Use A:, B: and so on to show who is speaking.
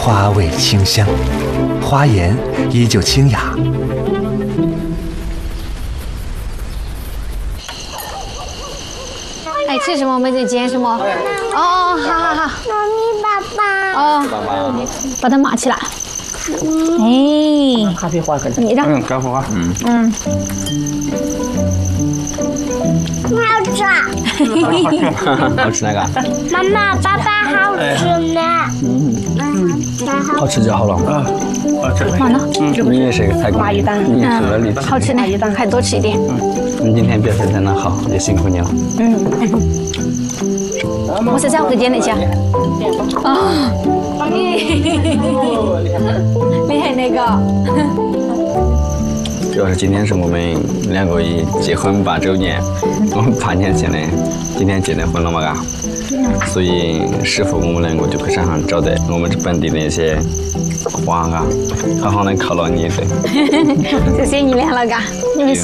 A: 花味清香，花颜依旧清雅。
B: 哎，吃什么？我们得煎什么？哦，好好好。
C: 妈咪，爸爸。
B: 哦，把它码起来。哎，
D: 咖啡花
B: 你让。
D: 咖啡花。
C: 好吃。
D: 好吃那个？
C: 妈妈，爸爸好吃呢。
D: 好吃就好了啊。好吃。
B: 好呢。
D: 你也是个菜工，你也是个礼。
B: 好吃呢，还多吃一点。
D: 你今天表现得那好，也辛苦你了。
B: 我是在回家那家。啊，厉害那个。
D: 主要是今天是我们2个一结婚8周年，我们8年前的，今天结的婚了嘛嘎，所以师傅我们2个就去山上找的我们这本地的一些花嘎，好好的犒劳你一顿。
B: 谢谢你俩了嘎，你们。